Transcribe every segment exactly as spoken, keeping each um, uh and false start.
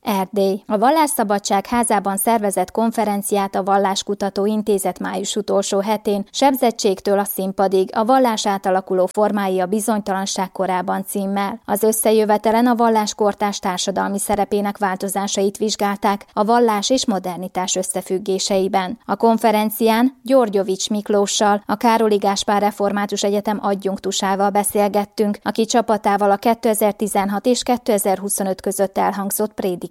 Erdély. A Vallásszabadság házában szervezett konferenciát a Valláskutató Intézet május utolsó hetén Sebzettségtől a színpadig, a vallás átalakuló formái a bizonytalanság korában címmel. Az összejövetelen a valláskortárs társadalmi szerepének változásait vizsgálták a vallás és modernitás összefüggéseiben. A konferencián Györgyovics Miklóssal, a Károli Gáspár Református Egyetem adjunktusával beszélgettünk, aki csapatával a kétezer-tizenhat és kétezer-huszonöt között elhangzott prédikációkat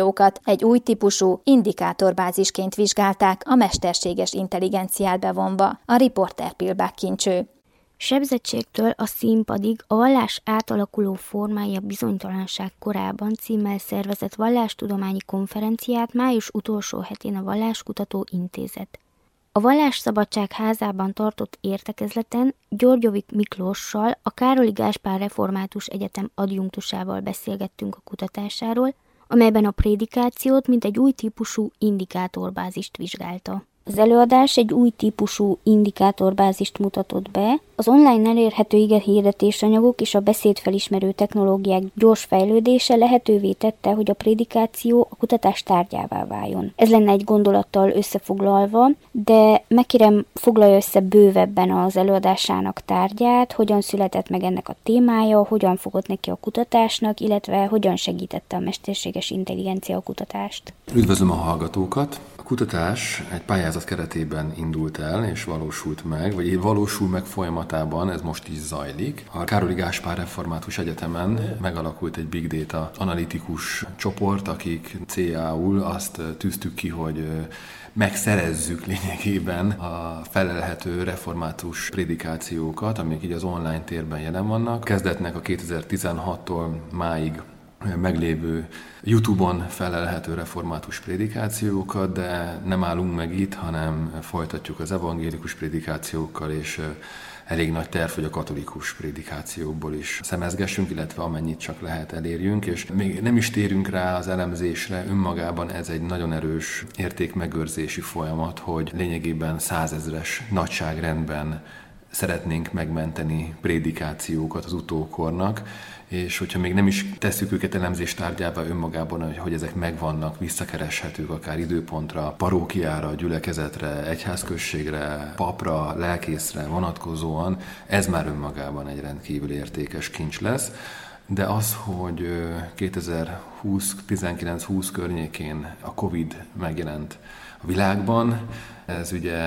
egy új típusú indikátorbázisként vizsgálták, a mesterséges intelligenciát bevonva. A riporter Pilbák Kincső. Sebzettségtől a színpadig a vallás átalakuló formái a bizonytalanság korában címmel szervezett vallástudományi konferenciát május utolsó hetén a Valláskutató Intézet. A Vallásszabadság házában tartott értekezleten Györgyovics Miklóssal, a Károli Gáspár Református Egyetem adjunktusával beszélgettünk a kutatásáról, amelyben a prédikációt mint egy új típusú indikátorbázist vizsgálta. Az előadás egy új típusú indikátorbázist mutatott be, az online elérhető igehirdetésanyagok és a beszédfelismerő technológiák gyors fejlődése lehetővé tette, hogy a prédikáció a kutatás tárgyává váljon. Ez lenne egy gondolattal összefoglalva, de megkérem, foglalja össze bővebben az előadásának tárgyát, hogyan született meg ennek a témája, hogyan fogott neki a kutatásnak, illetve hogyan segítette a mesterséges intelligencia a kutatást. Üdvözlöm a hallgatókat! A kutatás egy pályázat keretében indult el és valósult meg, vagy valósul meg folyamatában, ez most is zajlik. A Károli Gáspár Református Egyetemen megalakult egy Big Data analitikus csoport, akik céljául azt tűztük ki, hogy megszerezzük lényegében a felelhető református prédikációkat, amik így az online térben jelen vannak. Kezdetnek a kétezer-tizenhattól máig meglévő YouTube-on felelhető református prédikációkat, de nem állunk meg itt, hanem folytatjuk az evangélikus prédikációkkal, és elég nagy terv, hogy a katolikus prédikációkból is szemezgessünk, illetve amennyit csak lehet elérjünk, és még nem is térünk rá az elemzésre, önmagában ez egy nagyon erős értékmegőrzési folyamat, hogy lényegében százezres nagyságrendben szeretnénk megmenteni prédikációkat az utókornak, és hogyha még nem is tesszük őket elemzés tárgyává önmagában, hogy ezek megvannak, visszakereshetők akár időpontra, parókiára, gyülekezetre, egyházközségre, papra, lelkészre vonatkozóan, ez már önmagában egy rendkívül értékes kincs lesz. De az, hogy kétezer-húsz, tizenkilenc-húsz környékén a Covid megjelent a világban, ez ugye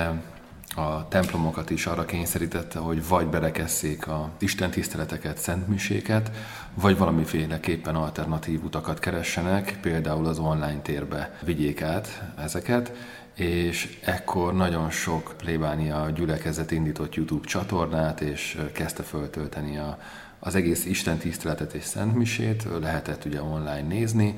a templomokat is arra kényszerítette, hogy vagy berekesszék az istentiszteleteket, szentmiséket, vagy valamiféleképpen alternatív utakat keressenek, például az online térbe vigyék át ezeket, és ekkor nagyon sok plébánia gyülekezet indított YouTube csatornát, és kezdte föltölteni a, az egész istentiszteletet és szentmisét, lehetett ugye online nézni,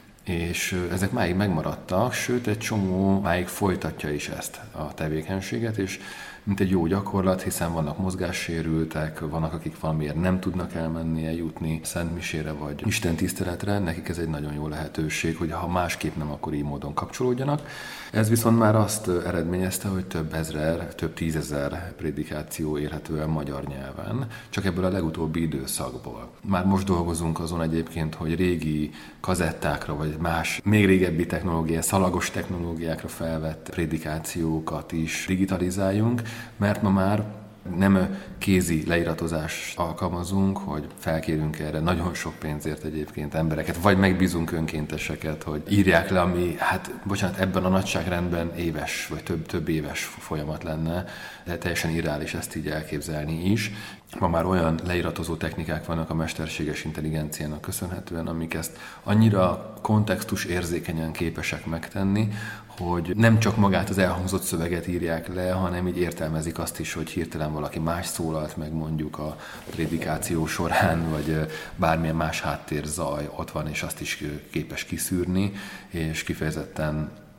és ezek máig megmaradtak, sőt egy csomó máig folytatja is ezt a tevékenységet, és mint egy jó gyakorlat, hiszen vannak mozgássérültek, vannak, akik valamiért nem tudnak elmenni, eljutni szentmisére vagy istentiszteletre, nekik ez egy nagyon jó lehetőség, hogy ha másképp nem, akkor így módon kapcsolódjanak. Ez viszont már azt eredményezte, hogy több ezer, több tízezer prédikáció érhető el magyar nyelven, csak ebből a legutóbbi időszakból. Már most dolgozunk azon egyébként, hogy régi kazettákra, vagy más, még régebbi technológiák, szalagos technológiákra felvett prédikációkat is digitalizáljunk, mert ma már nem kézi leiratozást alkalmazunk, hogy felkérünk erre nagyon sok pénzért egyébként embereket, vagy megbízunk önkénteseket, hogy írják le, ami, hát bocsánat, ebben a nagyságrendben éves, vagy több, több éves folyamat lenne, de teljesen irreális ezt így elképzelni is. Ma már olyan leiratozó technikák vannak a mesterséges intelligenciának köszönhetően, amik ezt annyira kontextus érzékenyen képesek megtenni, hogy nem csak magát az elhangzott szöveget írják le, hanem így értelmezik azt is, hogy hirtelen valaki más szólalt meg mondjuk a prédikáció során, vagy bármilyen más háttérzaj ott van, és azt is képes kiszűrni, és kifejezetten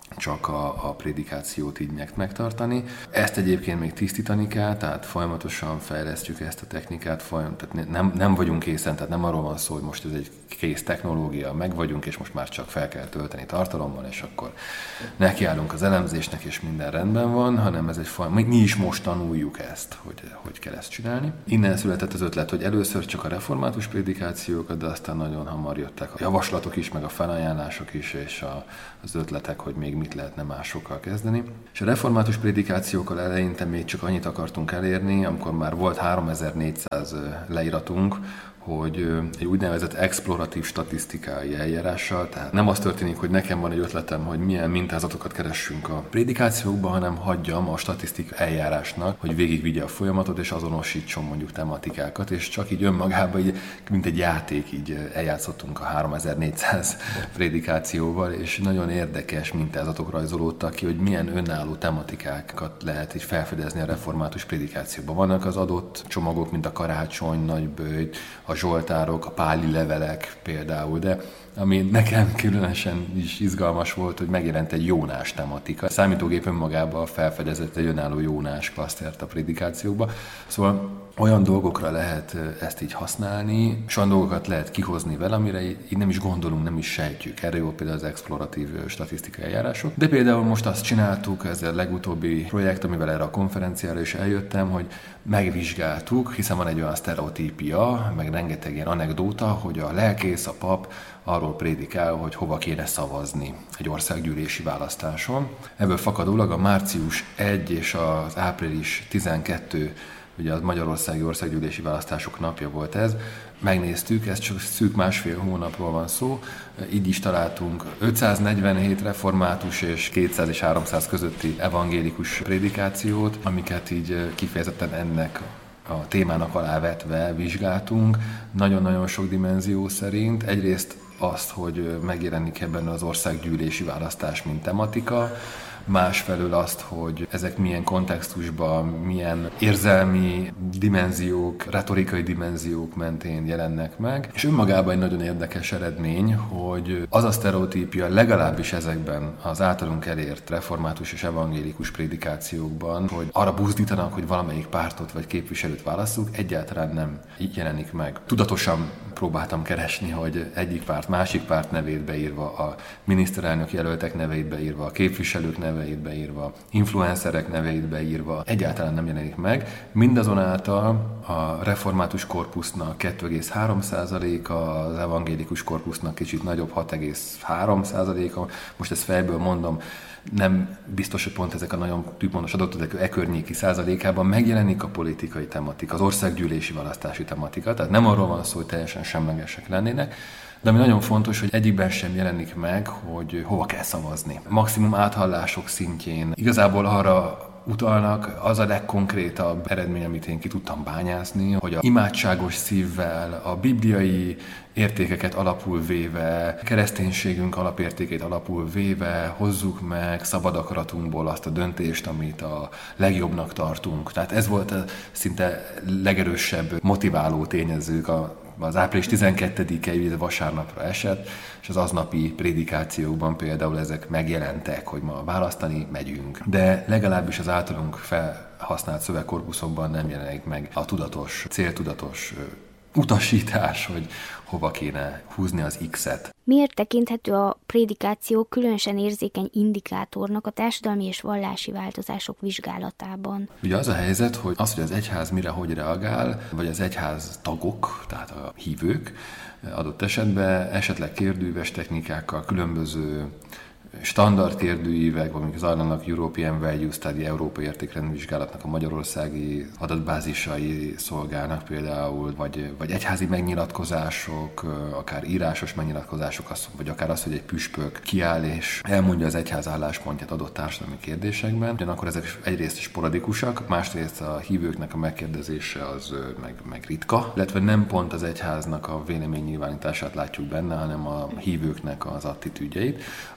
csak a, a prédikációt így megtartani. Ezt egyébként még tisztítani kell, tehát folyamatosan fejlesztjük ezt a technikát, folyam, tehát nem, nem vagyunk készen, tehát nem arról van szó, hogy most ez egy kész technológia, meg vagyunk, és most már csak fel kell tölteni tartalommal, és akkor nekiállunk az elemzésnek, és minden rendben van, hanem ez egy folyamat. Mi is most tanuljuk ezt, hogy, hogy kell ezt csinálni. Innen született az ötlet, hogy először csak a református prédikációkat, de aztán nagyon hamar jöttek a javaslatok is, meg a felajánlások is, és a, az ötletek, hogy még mit lehetne másokkal kezdeni. És a református prédikációkkal eleinte még csak annyit akartunk elérni, amikor már volt háromezer-négyszáz leíratunk, hogy egy úgynevezett exploratív statisztikai eljárással, tehát nem az történik, hogy nekem van egy ötletem, hogy milyen mintázatokat keressünk a prédikációkban, hanem hagyjam a statisztikai eljárásnak, hogy végigvigye a folyamatot, és azonosítson mondjuk tematikákat, és csak így önmagában, így, mint egy játék, így eljátszottunk a háromezer-négyszáz prédikációval, és nagyon érdekes mintázatok rajzolódtak ki, hogy milyen önálló tematikákat lehet így felfedezni a református prédikációban. Vannak az adott csomagok, mint a karácsony, nagyböjt, a zsoltárok, a páli levelek például, de ami nekem különösen is izgalmas volt, hogy megjelent egy Jónás tematika. A számítógép önmagában felfedezett egy önálló Jónás klasztert a prédikációkba. Szóval olyan dolgokra lehet ezt így használni, és olyan dolgokat lehet kihozni vele, amire így nem is gondolunk, nem is sejtjük. Erre jó például az exploratív statisztikai eljárások. De például most azt csináltuk, ez a legutóbbi projekt, amivel erre a konferenciára is eljöttem, hogy megvizsgáltuk, hiszen van egy olyan sztereotípia, meg rengeteg ilyen anekdóta, hogy a lelkész, a pap arról prédikál, hogy hova kéne szavazni egy országgyűlési választáson. Ebből fakadólag a március elseje és az április tizenkettő, ugye az magyarországi országgyűlési választások napja volt ez, megnéztük, ez csak szűk másfél hónapról van szó, így is találtunk ötszáznegyvenhét református és kétszáz és háromszáz közötti evangélikus prédikációt, amiket így kifejezetten ennek a témának alávetve vizsgáltunk, nagyon-nagyon sok dimenzió szerint. Egyrészt azt, hogy megjelenik ebben az országgyűlési választás, mint tematika, másfelől azt, hogy ezek milyen kontextusban, milyen érzelmi dimenziók, retorikai dimenziók mentén jelennek meg. És önmagában egy nagyon érdekes eredmény, hogy az a sztereotípia legalábbis ezekben az általunk elért református és evangélikus prédikációkban, hogy arra buzdítanak, hogy valamelyik pártot vagy képviselőt válasszuk, egyáltalán nem így jelenik meg. Tudatosan próbáltam keresni, hogy egyik párt, másik párt nevét beírva, a miniszterelnök jelöltek nevét beírva, a képviselők neveit beírva, influencerek neveit beírva, egyáltalán nem jelenik meg. Mindazonáltal a református korpusznak kettő egész három százaléka, az evangélikus korpusznak kicsit nagyobb, hat egész három százaléka. Most ezt fejből mondom, nem biztos, hogy pont ezek a nagyon tűpontos adatok, e környéki százalékában megjelenik a politikai tematika, az országgyűlési választási tematika, tehát nem arról van szó, hogy teljesen semlegesek lennének, de ami nagyon fontos, hogy egyikben sem jelenik meg, hogy hova kell szavazni. Maximum áthallások szintjén igazából arra utalnak, az a legkonkrétabb eredmény, amit én ki tudtam bányászni, hogy a imádságos szívvel, a bibliai értékeket alapul véve, kereszténységünk alapértékét alapul véve hozzuk meg szabad akaratunkból azt a döntést, amit a legjobbnak tartunk. Tehát ez volt a szinte legerősebb motiváló tényezők a az április tizenkettedike vasárnapra esett, és az aznapi prédikációkban például ezek megjelentek, hogy ma választani megyünk. De legalábbis az általunk felhasznált szövegkorpuszokban nem jelenik meg a tudatos, céltudatos utasítás, hogy hova kéne húzni az X-et. Miért tekinthető a prédikáció különösen érzékeny indikátornak a társadalmi és vallási változások vizsgálatában? Ugye az a helyzet, hogy az, hogy az egyház mire hogy reagál, vagy az egyház tagok, tehát a hívők adott esetben esetleg kérdőíves technikákkal, különböző standard kérdőívek, amik zajlanak European Value Study, Európai Értékrendvizsgálatnak a magyarországi adatbázisai szolgálnak például, vagy, vagy egyházi megnyilatkozások, akár írásos megnyilatkozások, vagy akár az, hogy egy püspök kiáll és elmondja az egyház álláspontját adott társadalmi kérdésekben. Ugyanakkor ezek egyrészt sporadikusak, másrészt a hívőknek a megkérdezése az meg, meg ritka, illetve nem pont az egyháznak a véleménynyilvánítását látjuk benne, hanem a hívőknek az attitűdjeit. A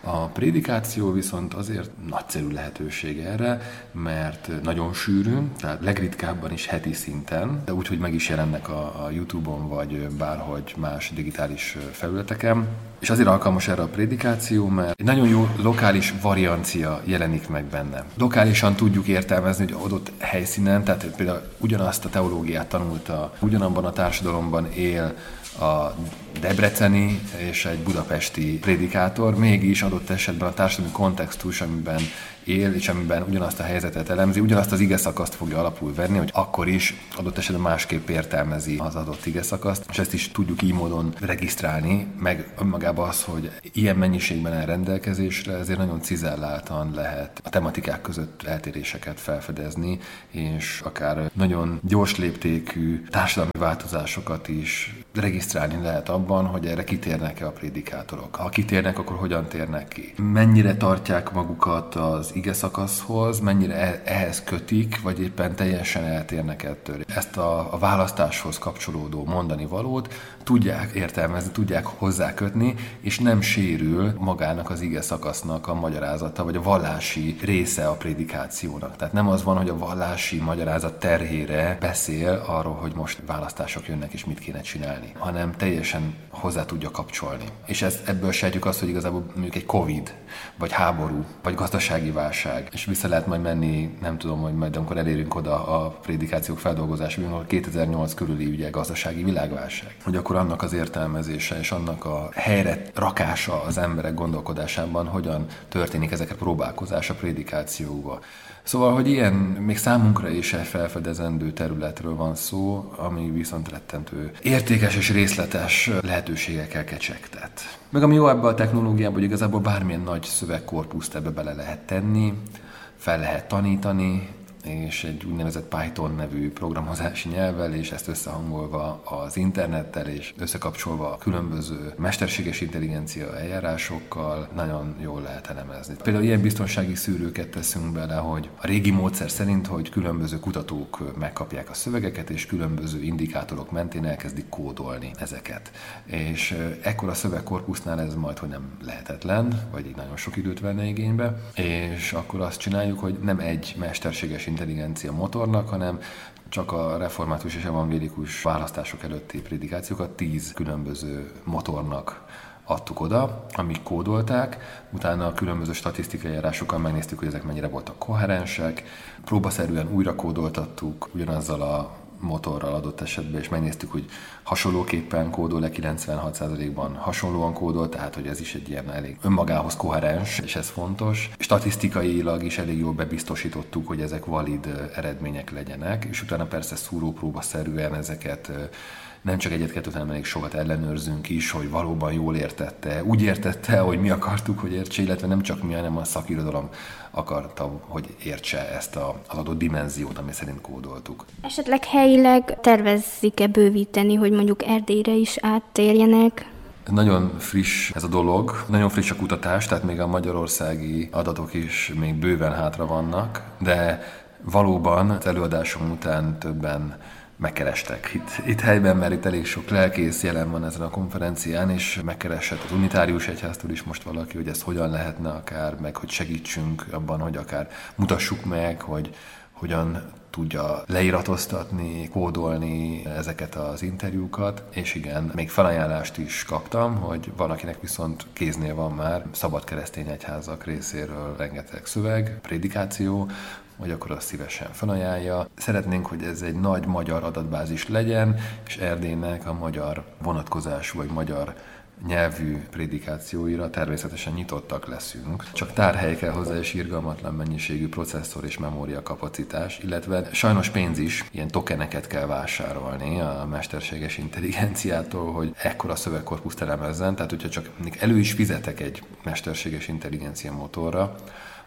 prédikáció viszont azért nagyszerű lehetőség erre, mert nagyon sűrű, tehát legritkábban is heti szinten, de úgy, hogy meg is jelennek a, a YouTube-on, vagy bárhogy más digitális felületeken. És azért alkalmas erre a prédikáció, mert egy nagyon jó lokális variancia jelenik meg benne. Lokálisan tudjuk értelmezni, hogy adott helyszínen, tehát például ugyanazt a teológiát tanulta, ugyanabban a társadalomban él a debreceni és egy budapesti prédikátor, mégis adott esetben a társadalmi kontextus, amiben él, és amiben ugyanazt a helyzetet elemzi, ugyanazt az igeszakaszt fogja alapul venni, hogy akkor is adott esetben másképp értelmezi az adott igeszakaszt, és ezt is tudjuk így módon regisztrálni, meg önmagában az, hogy ilyen mennyiségben áll rendelkezésre, ezért nagyon cizelláltan lehet a tematikák között eltéréseket felfedezni, és akár nagyon gyors léptékű társadalmi változásokat is regisztrálni lehet abban, hogy erre kitérnek-e a prédikátorok. Ha kitérnek, akkor hogyan térnek ki? Mennyire tartják magukat az igeszakaszhoz, mennyire ehhez kötik, vagy éppen teljesen eltérnek ettől. Ezt a, a választáshoz kapcsolódó mondani valót tudják értelmezni, tudják hozzákötni, és nem sérül magának az igeszakasznak a magyarázata, vagy a vallási része a prédikációnak. Tehát nem az van, hogy a vallási magyarázat terhére beszél arról, hogy most választások jönnek, és mit kéne csinálni, hanem teljesen hozzá tudja kapcsolni. És ez, ebből sejtjük azt, hogy igazából mondjuk egy Covid, vagy háború, vagy gazdasági válság, és vissza lehet majd menni, nem tudom, hogy majd amikor elérünk oda a prédikációk feldolgozásába, amikor kétezer-nyolc körüli ugye gazdasági világválság, hogy akkor annak az értelmezése és annak a helyre rakása az emberek gondolkodásában hogyan történik ezeket a próbálkozás a prédikációba. Szóval, hogy ilyen még számunkra is egy felfedezendő területről van szó, ami viszont rettentő értékes és részletes lehetőségekkel kecsegtet. Meg ami jó ebben a technológiában, hogy igazából bármilyen nagy szövegkorpuszt ebbe bele lehet tenni, fel lehet tanítani, és egy úgynevezett Python nevű programozási nyelvvel, és ezt összehangolva az internettel, és összekapcsolva a különböző mesterséges intelligencia eljárásokkal nagyon jól lehet elemezni. Például ilyen biztonsági szűrőket teszünk bele, hogy a régi módszer szerint, hogy különböző kutatók megkapják a szövegeket, és különböző indikátorok mentén elkezdik kódolni ezeket. És ekkor a szövegkorpusznál ez majdhogy nem lehetetlen, vagy így nagyon sok időt venne igénybe, és akkor azt csináljuk, hogy nem egy mesterséges intelligencia motornak, hanem csak a református és evangélikus választások előtti prédikációkat tíz különböző motornak adtuk oda, amik kódolták, utána a különböző statisztikai eljárásokkal megnéztük, hogy ezek mennyire voltak koherensek, próbaszerűen újra kódoltattuk ugyanazzal a motorral adott esetben, és megnéztük, hogy hasonlóképpen kódol-e, kilencvenhat százalékban hasonlóan kódol, tehát hogy ez is egy ilyen elég önmagához koherens, és ez fontos. Statisztikailag is elég jól bebiztosítottuk, hogy ezek valid eredmények legyenek, és utána persze szúrópróbaszerűen ezeket nem csak egyet-kettőt, hanem elég sokat ellenőrzünk is, hogy valóban jól értette, úgy értette, hogy mi akartuk, hogy értse, illetve nem csak mi, hanem a szakirodalom akarta, hogy értse ezt a, az adott dimenziót, ami szerint kódoltuk. Esetleg helyileg tervezzik-e bővíteni, hogy mondjuk Erdélyre is áttérjenek? Nagyon friss ez a dolog, nagyon friss a kutatás, tehát még a magyarországi adatok is még bőven hátra vannak, de valóban az előadásom után többen megkerestek itt, itt helyben, mert itt elég sok lelkész jelen van ezen a konferencián, és megkeresett az unitárius egyháztól is most valaki, hogy ezt hogyan lehetne akár, meg hogy segítsünk abban, hogy akár mutassuk meg, hogy hogyan tudja leiratoztatni, kódolni ezeket az interjúkat, és igen, még felajánlást is kaptam, hogy valakinek viszont kéznél van már szabad keresztény egyházak részéről rengeteg szöveg, prédikáció, hogy akkor azt szívesen felajánlja. Szeretnénk, hogy ez egy nagy magyar adatbázis legyen, és Erdélynek a magyar vonatkozású, vagy magyar nyelvű prédikációira természetesen nyitottak leszünk. Csak tárhely kell hozzá, és irgalmatlan mennyiségű processzor és memória kapacitás, illetve sajnos pénz is, ilyen tokeneket kell vásárolni a mesterséges intelligenciától, hogy ekkora szövegkorpuszt elemezzen, tehát hogyha csak elő is fizetek egy mesterséges intelligencia motorra,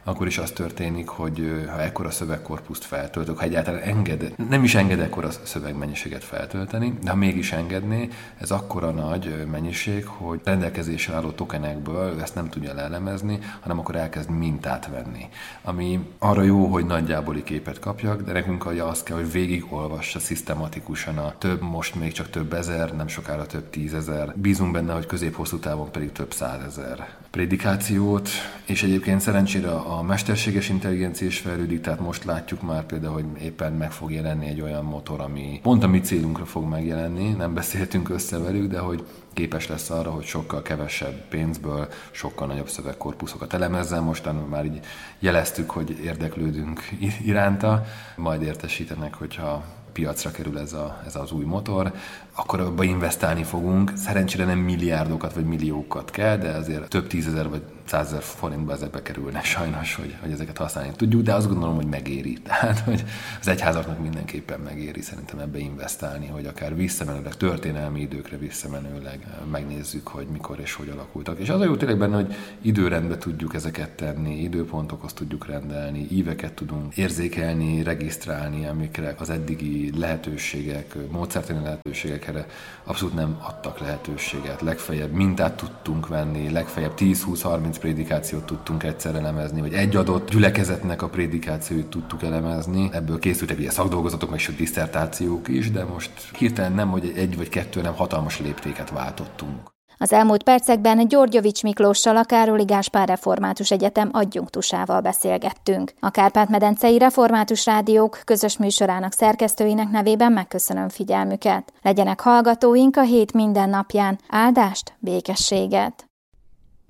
akkor is az történik, hogy ha ekkora szövegkorpuszt feltöltök, ha egyáltalán enged, nem is enged ekkora szövegmennyiséget feltölteni, de ha mégis engedné, ez akkora nagy mennyiség, hogy rendelkezésre álló tokenekből ezt nem tudja leelemezni, hanem akkor elkezd mintát venni. Ami arra jó, hogy nagyjáboli képet kapjak, de nekünk az kell, hogy végigolvassa szisztematikusan a több, most még csak több ezer, nem sokára több tízezer. Bízunk benne, hogy közép-hosszú távon pedig több százezer prédikációt, és egyébként szerencsére a mesterséges intelligencia is fejlődik, tehát most látjuk már például, hogy éppen meg fog jelenni egy olyan motor, ami pont a mi célunkra fog megjelenni, nem beszéltünk össze velük, de hogy képes lesz arra, hogy sokkal kevesebb pénzből sokkal nagyobb szövegkorpuszokat elemezzen. Mostan már így jeleztük, hogy érdeklődünk iránta, majd értesítenek, hogyha piacra kerül ez, a, ez az új motor, akkor abba investálni fogunk. Szerencsére nem milliárdokat vagy milliókat kell, de azért több tízezer vagy százezer forintba ezekbe kerülnek sajnos, hogy, hogy ezeket használni tudjuk, de azt gondolom, hogy megéri. Tehát, hogy az egyházaknak mindenképpen megéri szerintem ebbe investálni, hogy akár visszamenőleg, történelmi időkre visszamenőleg megnézzük, hogy mikor és hogy alakultak. És az a jó tényleg benne, hogy időrendbe tudjuk ezeket tenni, időpontokhoz tudjuk rendelni, íveket tudunk érzékelni, regisztrálni, amikre az eddigi lehetőségek, módszertani lehetőségek erre abszolút nem adtak lehetőséget. Legfeljebb mintát tudtunk venni, legfeljebb tíz, húsz, harminc prédikációt tudtunk egyszer elemezni, vagy egy adott gyülekezetnek a prédikációit tudtuk elemezni. Ebből készültek ilyen szakdolgozatok, meg is diszertációk is, de most hirtelen nem, hogy egy vagy kettő, nem hatalmas léptéket váltottunk. Az elmúlt percekben Györgyevics Miklóssal, a Károly Gáspár Református Egyetem adjunktusával beszélgettünk. A Kárpát-medencei Református Rádiók közös műsorának szerkesztőinek nevében megköszönöm figyelmüket. Legyenek hallgatóink a hét minden napján. Áldást, békességet!